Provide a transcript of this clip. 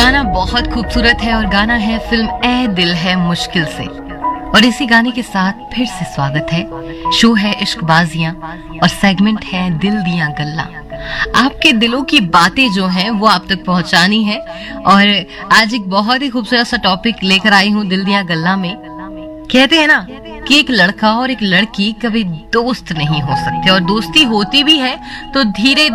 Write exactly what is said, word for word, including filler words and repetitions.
गाना बहुत खूबसूरत है और गाना है फिल्म ए दिल है मुश्किल से। और इसी गाने के साथ फिर से स्वागत है। शो है इश्कबाजियां और सेगमेंट है दिल दियां गल्ला। आपके दिलों की बातें जो हैं वो आप तक पहुंचानी है। और आज एक बहुत ही खूबसूरत सा टॉपिक लेकर आई हूँ दिल दियां गल्ला में। कहते हैं ना कि एक लड़का और एक लड़की कभी दोस्त नहीं हो सकते, और दोस्ती होती भी है तो धीरे